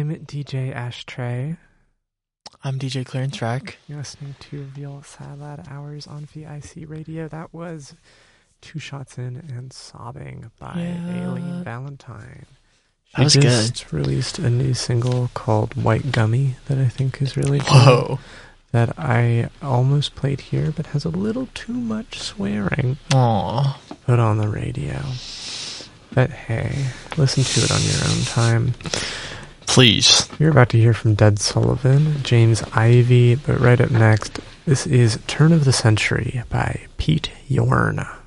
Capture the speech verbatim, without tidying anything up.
I'm D J Ashtray. I'm D J Clarence Rack. You're listening to Real Sad Lad Hours on V I C Radio. That was Two Shots In and Sobbing by Yeah. Aileen Valentine. She That was just released a new single called White Gummy that I think is really cool. Whoa. That I almost played here, but has a little too much swearing. Aw. Put on the radio. But hey, listen to it on your own time. Please. You're about to hear from Dead Sullivan, James Ivy, but right up next, this is Turn of the Century by Pete Yorn.